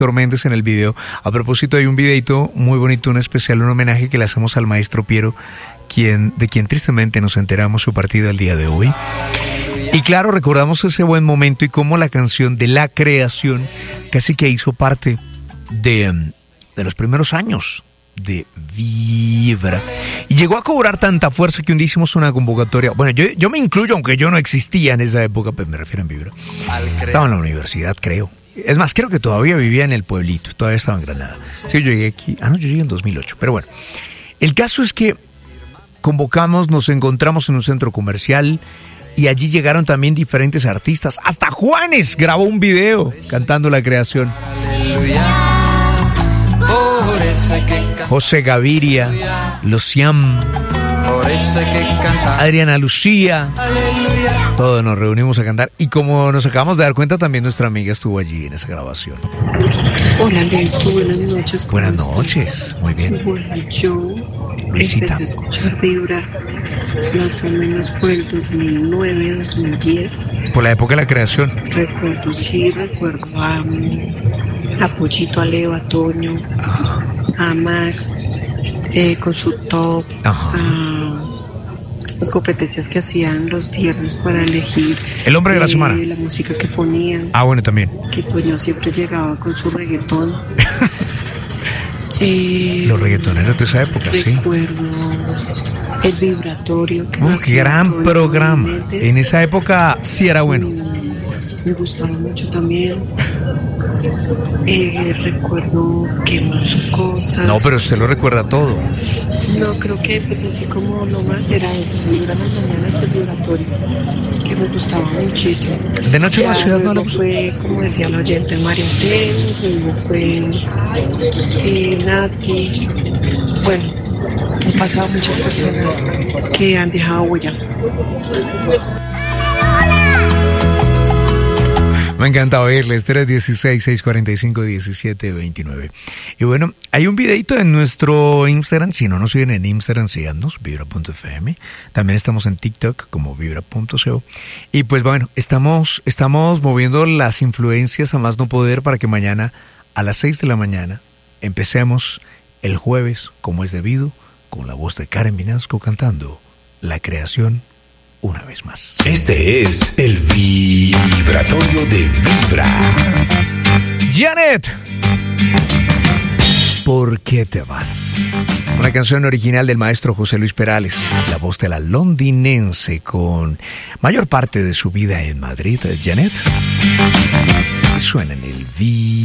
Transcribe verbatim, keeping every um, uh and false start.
Héctor Méndez en el video. A propósito, hay un videito muy bonito, un especial, un homenaje que le hacemos al maestro Piero, quien, de quien tristemente nos enteramos su partida el día de hoy. Y claro, recordamos ese buen momento y cómo la canción de La Creación casi que hizo parte de, de los primeros años de Vibra. Y llegó a cobrar tanta fuerza que un día hicimos una convocatoria. Bueno, yo, yo me incluyo, aunque yo no existía en esa época, pues me refiero en Vibra. Estaba en la universidad, creo. Es más, creo que todavía vivía en el pueblito, todavía estaba en Granada. Sí, yo llegué aquí, ah no, yo llegué en dos mil ocho, pero bueno. El caso es que convocamos, nos encontramos en un centro comercial y allí llegaron también diferentes artistas. Hasta Juanes grabó un video cantando La Creación. José Gaviria, Lucián, Adriana Lucía, todos nos reunimos a cantar y como nos acabamos de dar cuenta también nuestra amiga estuvo allí en esa grabación. Hola Leito, buenas noches. Buenas noches, muy bien. Bueno, yo Luisita. empecé a escuchar Vibra más o menos por el dos mil nueve, dos mil diez. Por la época de La Creación. Recuerdo, sí, recuerdo a, a Pochito, a Leo, a Toño, Ajá. a Max, eh, con su top, Ajá. a las competencias que hacían los viernes para elegir El hombre de la eh, semana. la música que ponían. Ah, bueno, también. Que Toño siempre llegaba con su reggaetón. eh, Los reggaetoneros de esa época, sí. Recuerdo el vibratorio. Que Oh, qué gran programa. En esa época sí era bueno. Mm, me gustaba mucho también. Eh, recuerdo que más cosas. No, pero usted lo recuerda todo. No, creo que pues así como lo más era eso, Vibra en las mañanas, el vibratorio, que me gustaba muchísimo. De noche en la ciudad no lo lo fue, como decía la oyente, María Ten, luego fue eh, Nati. Bueno, han pasado muchas personas que han dejado huella. Me encanta oírles, tres uno seis, seis cuatro cinco, uno siete dos nueve. Y bueno, hay un videito en nuestro Instagram, si no nos siguen en Instagram, síganos, vibra punto f m. También estamos en TikTok como vibra punto co. Y pues bueno, estamos, estamos moviendo las influencias a más no poder para que mañana a las seis de la mañana empecemos el jueves, como es debido, con la voz de Karen Vinasco cantando La Creación una vez más. Este es el vibratorio de Vibra. Janet, ¿por qué te vas? Una canción original del maestro José Luis Perales, la voz de la londinense con mayor parte de su vida en Madrid, Janet. Suena en el vi.